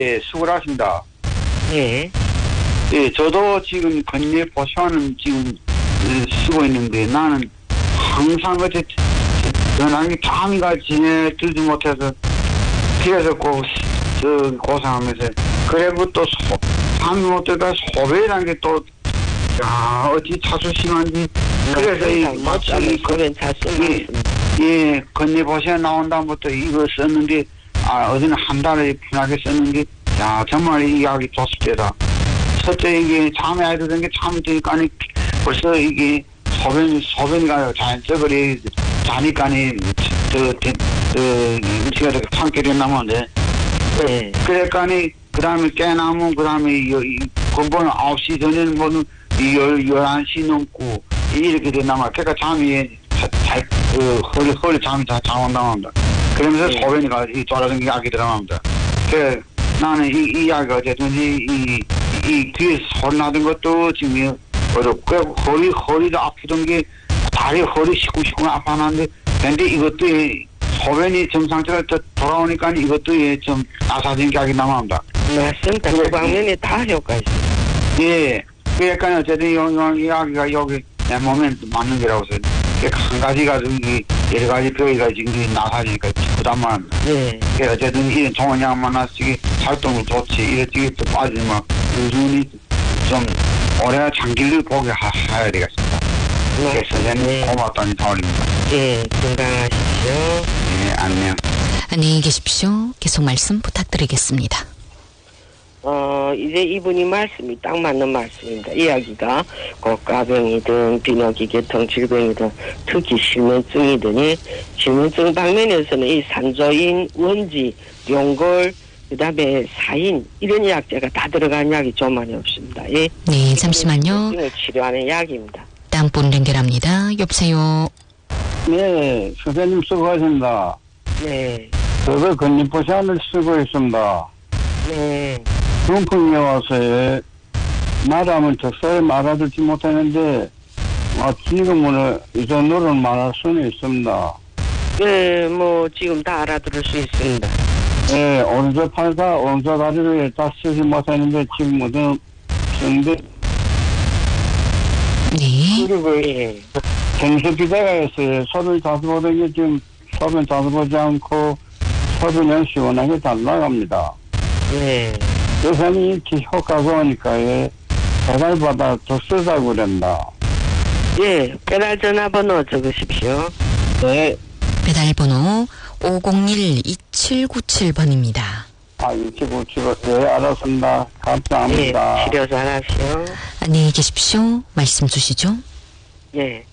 예, 수고하십니다. 예. 예, 저도 지금 건립 보시원은 지금 쓰고 있는데 나는 항상 어째 전화기 잠이가 지내들지 못해서 그래서 고생하면서 그리고 또 잠이 못 들다 소변이라는 게 또 어찌 자수심한지 그래서 이 마치 그런 자수심 예, 건립 보시원 나온 다음부터 이거 썼는데 어제는 한 달에 편하게 썼는데 정말 이 약이 좋습니다. 첫째 이게 잠이 안 드는 게 잠이 드니까 벌써 이게 소변이가 자연적으로 자니까니 음식이 참기를 나오는데 그러니까니 그 다음에 깨나면 그 다음에 근본 9시 전에는 뭐는 11시 넘고 이렇게 되나마 그러니까 잠이 허리 잠이 다 장원당합니다. 그러면서 소변이가 돌아다니는 게 약이 들어갑니다. 그 나는 이 약이 어쨌든 이 귀에 소리 나던 것도 지금 어렵고 허리도 아프던 게 다리 허리 시쿵시쿵 아파하는데 근데 이것도 소변이 정상적으로 돌아오니까 이것도 좀 나사진 약이 남아납니다. 맞습니다. 그 방면에 다 효과 있습니다. 예. 그러니까 어쨌든 이 약이 여기 내 몸에 맞는 거라고 해서 한 가지가 여러 가지 병이가 지금 나사지니까 부담만 합니다. 그래서 어쨌든 이런 좋은 약만 나쓰기 활동도 좋지 이렇게 빠지면 꾸준히 좀 오래 장기를 보게 해야 되겠습니다. 그래서 선생님 고맙다는 타월입니다. 예, 건강하십시오. 예, 안녕. 안녕히 계십시오. 계속 말씀 부탁드리겠습니다. 이제 이분이 말씀이 딱 맞는 말씀입니다. 이야기가 고가병이든 비뇨기계통 질병이든 특히 실면증이든 실면증 방면에서는 이 산조인, 원지, 용골, 그 다음에 사인 이런 약재가 다 들어간 약이 좀 많이 없습니다. 예. 네, 잠시만요. 치료하는 약입니다. 다음 분 연결합니다. 여보세요. 네, 선생님 수고하십니다. 네. 저도 건립보시원을 쓰고 있습니다. 네. 중풍이 와서 말하면 적절히 알아듣지 못하는데 지금은 이 정도는 말할 수는 있습니다. 네, 뭐 지금 다 알아들을 수 있습니다. 네, 오른쪽 팔과 오른쪽 다리를 다 쓰지 못하는데 지금 모든 쓰는데 네. 그리고 예. 정수 비대가 있어요. 소변 자주 보던 게 지금 소변 자주 보지 않고 소변은 시원하게 잘 나갑니다. 네. 요새는 이렇게 효과가 오니까 배달받아 더 쓰자고 그랬다. 예, 배달 전화번호 적으십시오. 네. 배달번호 501-2797번입니다. 2797번. 네, 알았습니다. 감사합니다. 예, 치료 잘하십시오. 안녕히 계십시오. 말씀 주시죠. 예.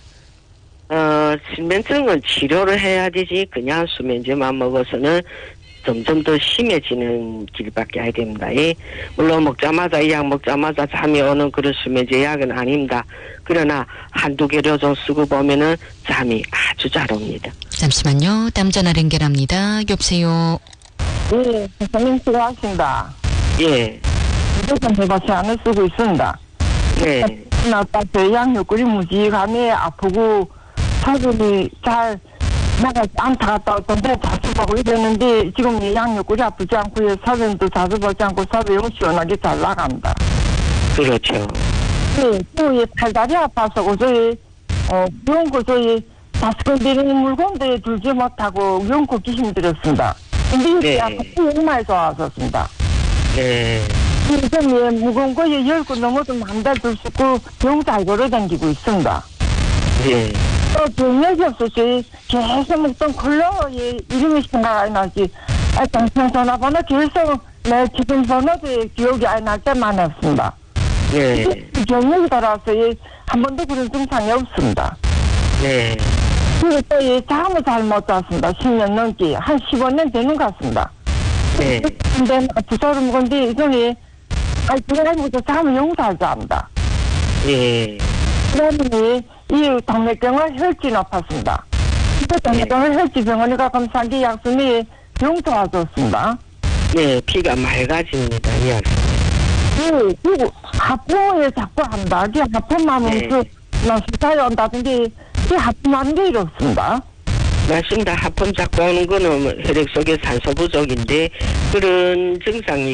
실면증은 치료를 해야 되지 그냥 수면제만 먹어서는 점점 더 심해지는 길밖에 안 됩니다. 예. 물론 먹자마자 이 약 먹자마자 잠이 오는 그런 수면제 약은 아닙니다. 그러나 한두 개를 좀 쓰고 보면은 잠이 아주 잘 옵니다. 잠시만요. 다음 전화 연결합니다. 여보세요. 예, 선생님 수고하십니다. 예. 무조건 해보시안을 쓰고 있습니다. 네. 나빠서 양육골이 무지감에 아프고 사진이 잘 나가지 않다 갔다 왔던데 자주 보고 이랬는데 지금 이 양육골이 아프지 않고 사진도 자주 보지 않고 사진이 시원하게 잘 나갑니다. 그렇죠. 네, 또 팔다리 아파서 고저히 무거운 고저히 다스건드리는 물건들에 들지 못하고 무거운 걷기 힘들었습니다. 근데 약간 정말 좋아졌습니다. 네. 지금 무거운 거에 열고 넘어도 만달 들 수 있고 병 잘 걸어다니고 있습니다. 네. 또 병력이 없어서 계속 먹던 컬러 이름이 생각이 나지. 당신 전화번호 계속 내 지금 번호도 기억이 안 날 때만 없습니다. 네. 병력이 돌아와서 한 번도 그런 증상이 없습니다. 네. 그리고 또 잠을 잘 못 잤습니다. 10년 넘게 한 15년 되는 것 같습니다. 네. 근데 주사를 먹었는데 이전에 그걸 먹어서 잠을 영 잘 잡니다. 예. 그러니 이 동맥경화 혈증이 높았습니다. 그 동맥경화 혈증병원에 가 검사한 게 약품이 영 좋아졌습니다. 네, 피가 맑아집니다. 이 약품. 네, 그리고 하품을 자꾸 한다. 그 하품만 하면 나 수사에 온다든지 그 하품하는 게 이렇습니다. 맞습니다. 하품 자꾸 하는 거는 혈액 속에 산소 부족인데 그런 증상이